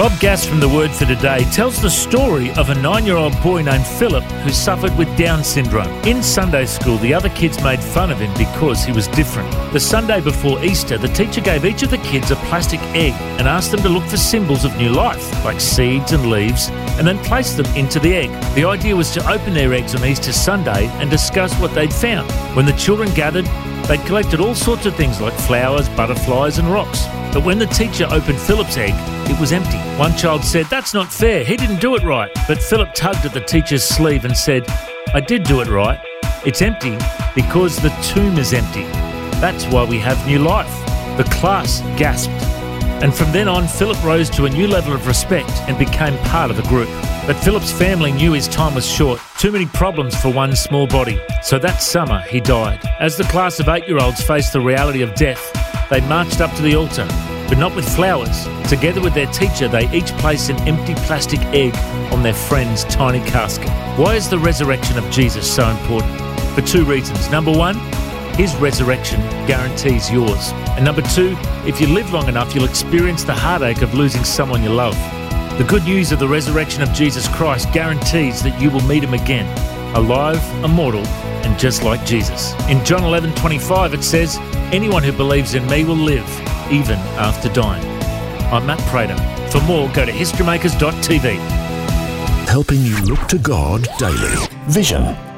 Bob Gass from The Word for Today tells the story of a 9-year-old boy named Philip who suffered with Down syndrome. In Sunday school, the other kids made fun of him because he was different. The Sunday before Easter, the teacher gave each of the kids a plastic egg and asked them to look for symbols of new life, like seeds and leaves, and then place them into the egg. The idea was to open their eggs on Easter Sunday and discuss what they'd found. When the children gathered, they'd collected all sorts of things like flowers, butterflies and rocks. But when the teacher opened Philip's egg, it was empty. One child said, "That's not fair, he didn't do it right." But Philip tugged at the teacher's sleeve and said, "I did do it right. It's empty because the tomb is empty. That's why we have new life." The class gasped. And from then on, Philip rose to a new level of respect and became part of the group. But Philip's family knew his time was short. Too many problems for one small body. So that summer, he died. As the class of 8-year-olds faced the reality of death, they marched up to the altar, but not with flowers. Together with their teacher, they each placed an empty plastic egg on their friend's tiny casket. Why is the resurrection of Jesus so important? For 2 reasons. Number 1, his resurrection guarantees yours. And number 2, if you live long enough, you'll experience the heartache of losing someone you love. The good news of the resurrection of Jesus Christ guarantees that you will meet him again, alive, immortal, and just like Jesus. In John 11:25 it says, "Anyone who believes in me will live, even after dying." I'm Matt Prater. For more, go to historymakers.tv. Helping you look to God daily. Vision